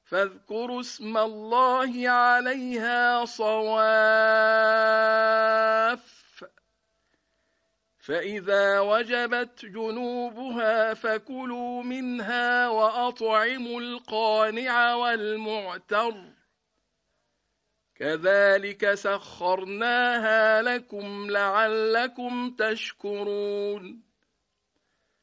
فاذكروا اسم الله عليها صواف، فإذا وجبت جنوبها فكلوا منها وأطعموا القانع والمعتر، كذلك سخرناها لكم لعلكم تشكرون.